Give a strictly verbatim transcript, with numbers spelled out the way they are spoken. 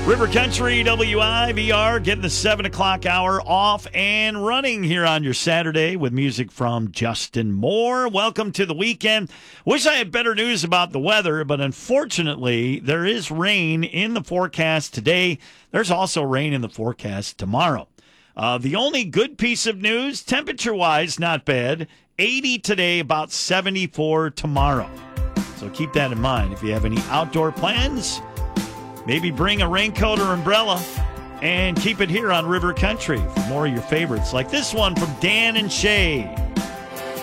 River Country W I V R getting the seven o'clock hour off and running here on your Saturday with music from Justin Moore. Welcome to the weekend. Wish I had better news about the weather, but unfortunately, there is rain in the forecast today. There's also rain in the forecast tomorrow. Uh, the only good piece of news, temperature-wise, not bad. eighty today, about seventy-four tomorrow. So keep that in mind. If you have any outdoor plans, maybe bring a raincoat or umbrella and keep it here on River Country for more of your favorites, like this one from Dan and Shay.